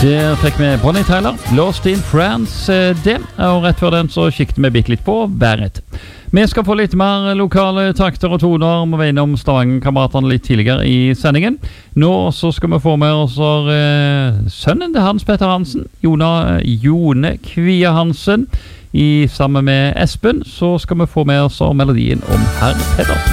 Der fikk vi Bonnie Tyler, Lost in France, det, og rett før den så kikket vi bitte litt på været. Vi skal få litt mer lokale takter og toner, må vi innom Stavanger-kameratene litt tidligere i sendingen. Nå så skal vi få med oss sønnen til Hans Petter Hansen, Jone Kvia Hansen, sammen med Espen, så skal vi få med oss melodien om Herr Pedersen.